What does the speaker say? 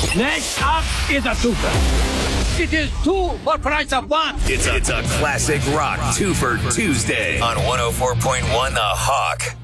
Next up is a twofer. It is two for price of one. It's a classic rock two for Tuesday on 104.1 The Hawk.